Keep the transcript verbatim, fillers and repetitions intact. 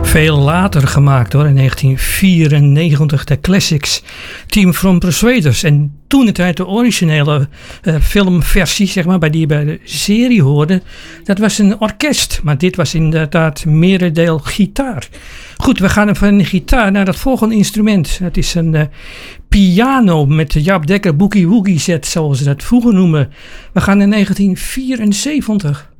Veel later gemaakt hoor, in negentien vierennegentig, de Classics, Team from Persuaders. En toen het uit de originele uh, filmversie, zeg maar, bij die je bij de serie hoorde, dat was een orkest. Maar dit was inderdaad merendeel gitaar. Goed, we gaan van de gitaar naar het volgende instrument. Dat is een uh, piano met de Jaap Dekker Boogie Woogie set, zoals ze dat vroeger noemen. We gaan in negentien vierenzeventig.